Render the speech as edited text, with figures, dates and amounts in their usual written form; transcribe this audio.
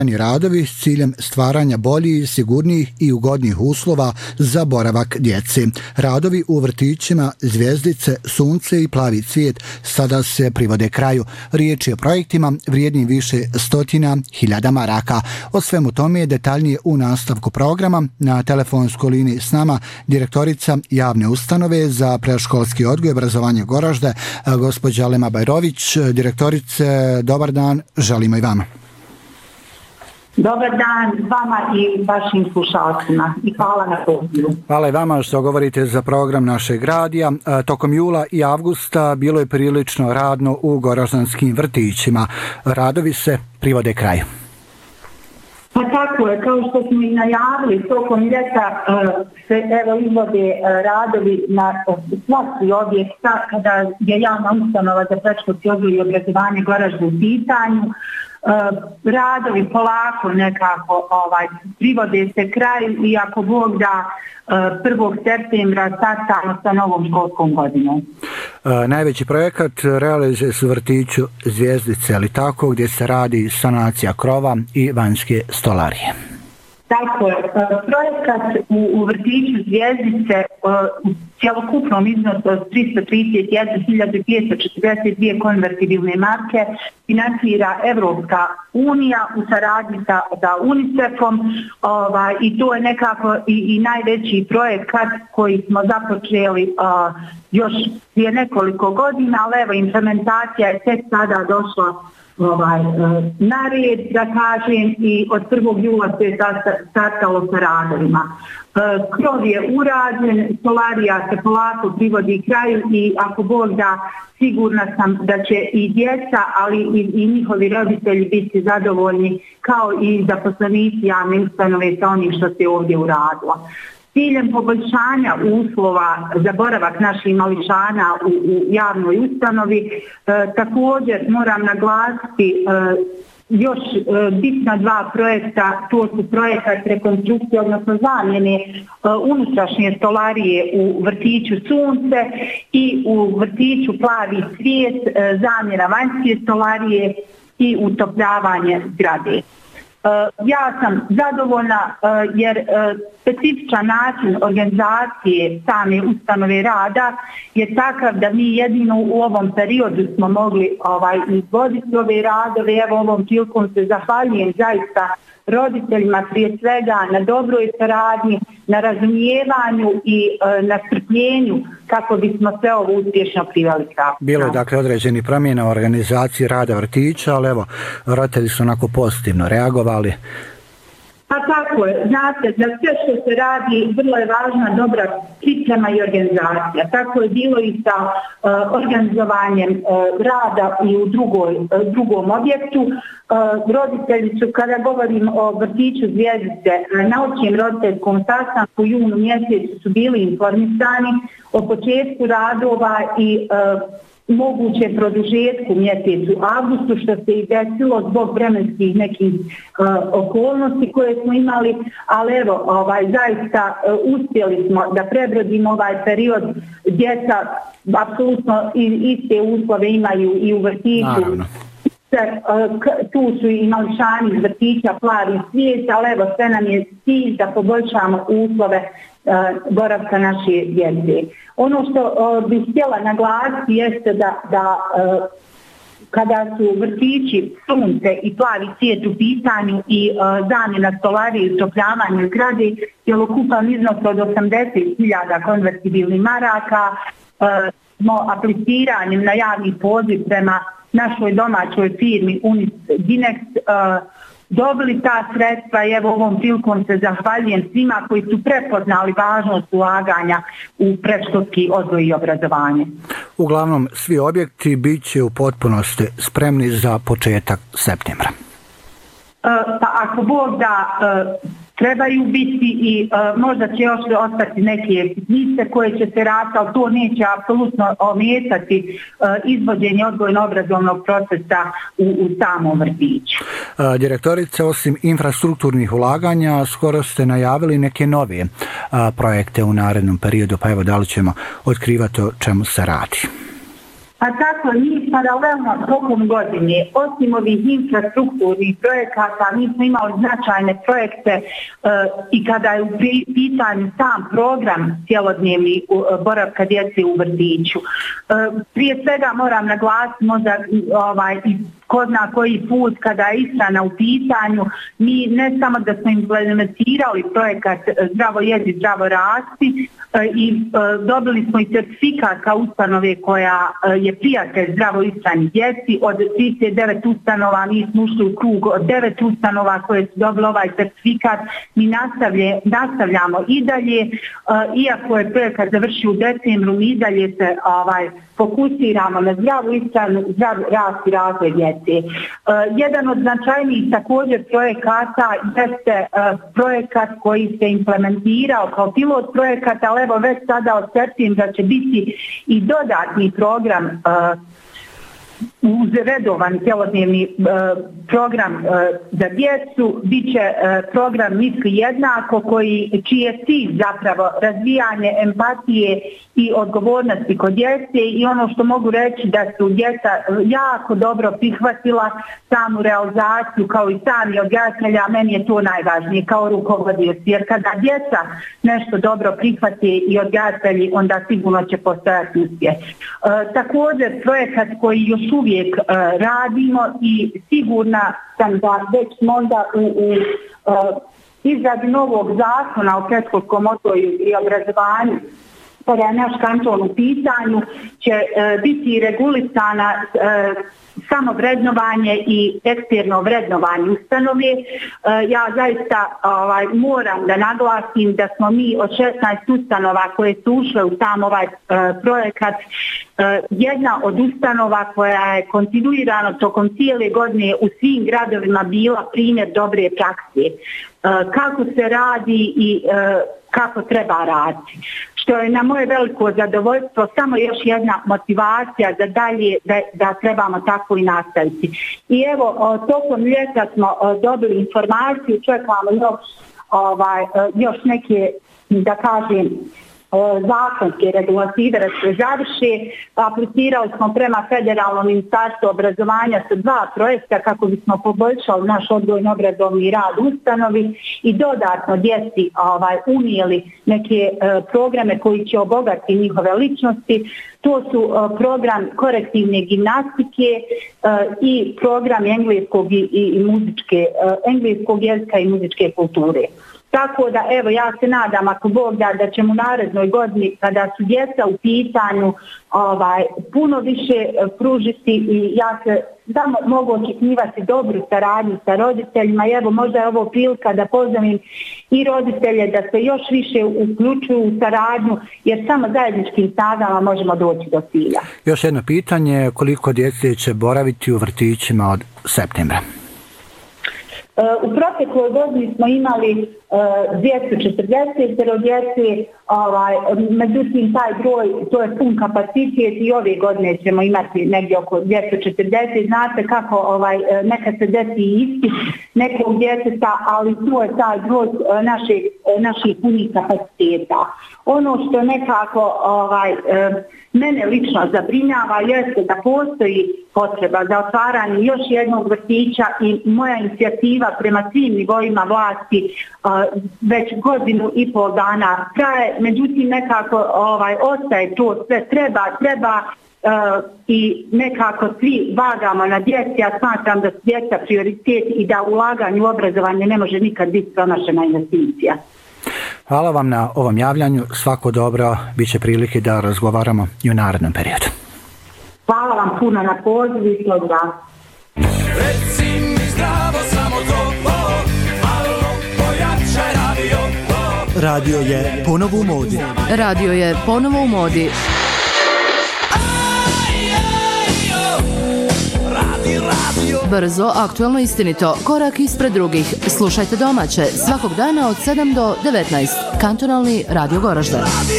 radovi s ciljem stvaranja boljih, sigurnijih i ugodnijih uslova za boravak djece. Radovi u vrtićima Zvjezdice, Sunce i Plavi cvijet sada se privode kraju. Riječ je o projektima vrijednim više stotina hiljada maraka. O svemu tome je detaljnije u nastavku programa. Na telefonskoj liniji s nama direktorica javne ustanove za predškolski odgoj i obrazovanje Goražde, gospođa Lema Bajrović. Direktorice, dobar dan, želimo i vama. Dobar dan vama i vašim slušalcima i hvala na pozivu. Hvala i vama što govorite za program našeg radija. Tokom jula i avgusta bilo je prilično radno u goraždanskim vrtićima. Radovi se privode kraju. Pa tako je, kao što smo i najavili, tokom ljeta se izvode radovi na svaki objekta kada je javna ustanova za predškolski odgoj i obrazovanje Goražde u pitanju. Radovi polako nekako privode se kraju i ako Bog da 1. septembra startamo sa novom školskom godinom. Najveći projekat realizuje se u vrtiću Zvjezdice, ali tako, gdje se radi sanacija krova i vanjske stolarije. Tako je. Projekat u vrtiću Zvjezdice u cjelokupnom iznosu od 331.242 konvertibilne marke financira Evropska unija u saradnji sa UNICEF-om i to je nekako i najveći projekat koji smo započeli još prije nekoliko godina, ali evo implementacija je tek sada došla na red, da kažem, i od 1. jula se je startalo sa radovima. Krov je urađen, stolarija se polako privodi kraju i ako Bog da, sigurna sam da će i djeca, ali i njihovi roditelji biti zadovoljni kao i zaposlenici javne ustanove sa onim što se ovdje uradilo. Ciljem poboljšanja uslova za boravak naših mališana u javnoj ustanovi također moram naglasiti još bitna dva projekta, to su projekat rekonstrukcije, odnosno zamjene unutrašnje stolarije u vrtiću Sunce i u vrtiću Plavi cvijet, zamjena vanjske stolarije i utopljavanje zgrade. Ja sam zadovoljna jer specifičan način organizacije same ustanove rada je takav da mi jedino u ovom periodu smo mogli izvoditi ove radove. Evo ovom prilikom se zahvaljujem zaista roditeljima prije svega na dobroj saradnji, na razumijevanju i na strpljenju kako bismo sve ovo uspješno priveli kraju. Bilo je dakle određeni promjena u organizaciji rada vrtića, ali evo, roditelji su onako pozitivno reagovali. Pa tako je, znate, za sve što se radi vrlo je važna dobra priprema i organizacija. Tako je bilo i sa organizovanjem rada i u drugom objektu. Roditelji su, kada govorim o vrtiću Zvjezdice, na općem roditeljskom sastanku u junu mjesecu su bili informisani o početku radova i moguće produžetku mjesecu avgustu, što se i desilo zbog vremenskih nekih okolnosti koje smo imali, ali evo, zaista uspjeli smo da prebrodimo ovaj period. Djeca apsolutno iste uslove imaju i u vrtiću. Naravno. Tu su i mališani iz vrtića Plavi cvijet, ali evo sve nam je cilj da poboljšamo uslove boravka naše djece. Ono što bih htjela naglasiti jeste da kada su vrtići Sunce i Plavi cvijet u pitanju i zamjena stolarije i utopljavanje zgrade, cjelokupan iznos od 80.000 konvertibilnih maraka smo apliciranjem na javni poziv prema našoj domaćoj firmi Unis-Ginex dobili ta sredstva i evo ovom prilikom se zahvaljujem svima koji su prepoznali važnost ulaganja u predškolski odgoj i obrazovanje. Uglavnom, svi objekti bit će u potpunosti spremni za početak septembra. Pa ako Bog da, trebaju biti i možda će još ostati neke sitnice koje će se raditi, ali to neće apsolutno ometati izvođenje odgojno-obrazovnog procesa u samom vrtiću. Direktorice, osim infrastrukturnih ulaganja, skoro ste najavili neke nove projekte u narednom periodu, pa evo da li ćemo otkrivati o čemu se radi? Pa tako, mi paralelno tokom godine, osim ovih infrastrukturnih projekata, mi smo imali značajne projekte i kada je u pitanju sam program cjelodnevni boravka djece u vrtiću. Prije svega moram naglasiti možda ko zna koji put kada je ishrana u pitanju, mi ne samo da smo implementirali projekat Zdravo jedi, zdravo rasti i dobili smo i certifikat kao ustanove koja je prijatelj zdravo ishrani djeci. Od 39 ustanova mi smo ušli u krug od 9 ustanova koje su dobili ovaj certifikat. Mi nastavljamo i dalje, iako je projekat završio u decembru, mi i dalje se fokusiramo na zdravu ishranu, zdrav rast i razvoj djece. Jedan od značajnijih također projekata jeste projekat koji se implementirao kao pilot projekat, ali evo već sada od septembra će biti i dodatni program uz redovan cjelodnevni program za djecu, bit će program Misli jednako čiji je cilj zapravo razvijanje empatije i odgovornosti kod djece i ono što mogu reći da su djeca jako dobro prihvatila samu realizaciju kao i sami odgajatelji, a meni je to najvažnije kao rukovodioc, jer kada djeca nešto dobro prihvate i odgajatelji, onda sigurno će postojati uspjeh. Također projekat koji još uvijek radimo i sigurna sam da već možda u izradi novog zakona o predškolskom odgoju i obrazovanju, kada je naš kanton u pitanju, će biti regulisana samo vrednovanje i eksterno vrednovanje ustanove. Ja zaista moram da naglasim da smo mi od 16 ustanova koje su ušle u sam ovaj projekat jedna od ustanova koja je kontinuirano tokom cijele godine u svim gradovima bila primjer dobre prakse. Kako se radi i kako treba raditi. Što je na moje veliko zadovoljstvo samo još jedna motivacija za dalje da trebamo tako i nastaviti. I evo, tokom ljeta smo dobili informaciju, čekamo još neke, da kažem, zakonske regulative da se završe. Aplicirali smo prema Federalnom ministarstvu obrazovanja sa 2 projekta kako bismo poboljšali naš odgojno-obrazovni rad u ustanovi i dodatno djeci unijeli neke programe koji će obogatiti njihove ličnosti. To su program korektivne gimnastike i program engleskog jezika i muzičke kulture. Tako da, evo, ja se nadam, ako Bog da ćemo u narednoj godini, kada su djeca u pitanju, puno više pružiti i ja se samo mogu očekivati dobru saradnju sa roditeljima. I evo, možda je ovo prilika da pozovem i roditelje da se još više uključuju u saradnju, jer samo zajedničkim snagama možemo doći do cilja. Još jedno pitanje, koliko djece će boraviti u vrtićima od septembra? U protekloj godini smo imali 240 djece, međutim taj broj, to je pun kapacitet i ove godine ćemo imati negdje oko 240. Znate kako nekad se desi isti nekog djeteta, ali to je taj broj naših punih kapaciteta. Ono što nekako mene lično zabrinjava jeste da postoji potreba za otvaranje još jednog vrtića i moja inicijativa prema svim nivoima vlasti već 1,5 dana traje, međutim nekako ostaje to sve treba i nekako svi vagamo na djeci. Ja smatram da su djeca prioritet i da ulaganje u obrazovanje ne može nikad biti promašena investicija. Hvala vam na ovom javljanju, svako dobro, bit će prilike da razgovaramo i u narednom periodu. Hvala vam puno na pozivu i sloboda. Reci mi zdravo, samo to, alo, pojačaj radio. Radio je ponovo u modi. Radio je ponovo u modi. Brzo, aktualno, istinito, korak ispred drugih. Slušajte domaće svakog dana od 7 do 19. Kantonalni Radio Goražde.